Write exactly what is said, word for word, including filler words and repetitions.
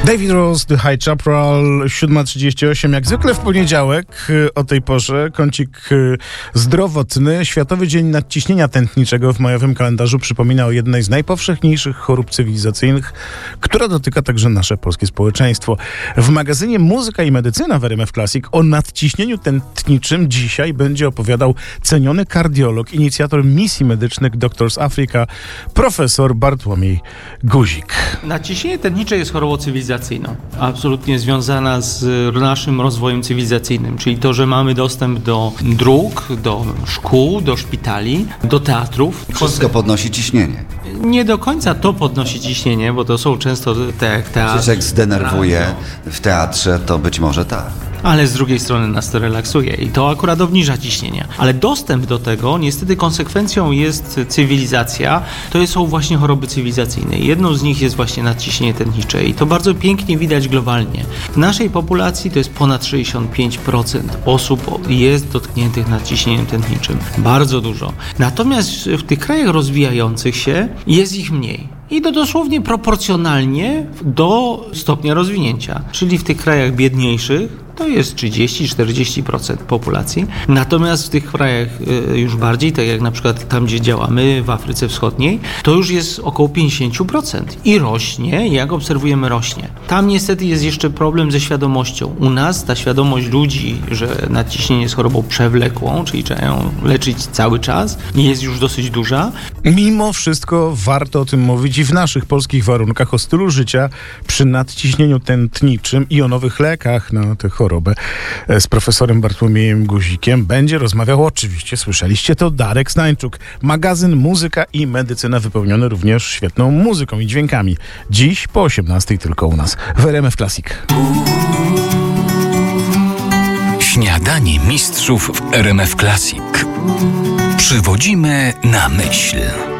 David Rose, The High Chaparral, siódma trzydzieści osiem. Jak zwykle w poniedziałek o tej porze kącik zdrowotny. Światowy Dzień Nadciśnienia Tętniczego w majowym kalendarzu przypomina o jednej z najpowszechniejszych chorób cywilizacyjnych, która dotyka także nasze polskie społeczeństwo. W magazynie Muzyka i Medycyna w R M F Classic o nadciśnieniu tętniczym dzisiaj będzie opowiadał ceniony kardiolog, inicjator misji medycznych Doctors Africa, profesor Bartłomiej Guzik. Nadciśnienie tętnicze jest chorobą cywilizacyjną, absolutnie związana z naszym rozwojem cywilizacyjnym, czyli to, że mamy dostęp do dróg, do szkół, do szpitali, do teatrów. Wszystko podnosi ciśnienie. Nie do końca to podnosi ciśnienie, bo to są często te jak teatr. Przecież jak zdenerwuje w teatrze, to być może tak. Ale z drugiej strony nas to relaksuje i to akurat obniża ciśnienie. Ale dostęp do tego, niestety konsekwencją jest cywilizacja, to są właśnie choroby cywilizacyjne. Jedną z nich jest właśnie nadciśnienie tętnicze i to bardzo pięknie widać globalnie. W naszej populacji to jest ponad sześćdziesiąt pięć procent osób jest dotkniętych nadciśnieniem tętniczym. Bardzo dużo. Natomiast w tych krajach rozwijających się jest ich mniej. I to dosłownie proporcjonalnie do stopnia rozwinięcia. Czyli w tych krajach biedniejszych to jest trzydzieści do czterdziestu procent populacji. Natomiast w tych krajach już bardziej, tak jak na przykład tam, gdzie działamy, w Afryce Wschodniej, to już jest około pięćdziesiąt procent. I rośnie, jak obserwujemy, rośnie. Tam niestety jest jeszcze problem ze świadomością. U nas ta świadomość ludzi, że nadciśnienie jest chorobą przewlekłą, czyli trzeba ją leczyć cały czas, jest już dosyć duża. Mimo wszystko warto o tym mówić i w naszych polskich warunkach o stylu życia przy nadciśnieniu tętniczym i o nowych lekach na tę chorobę z profesorem Bartłomiejem Guzikiem będzie rozmawiał, oczywiście słyszeliście to, Darek Stańczuk. Magazyn Muzyka i Medycyna wypełniony również świetną muzyką i dźwiękami. Dziś po osiemnastej tylko u nas w R M F Classic. Śniadanie mistrzów w R M F Classic. Przywodzimy na myśl.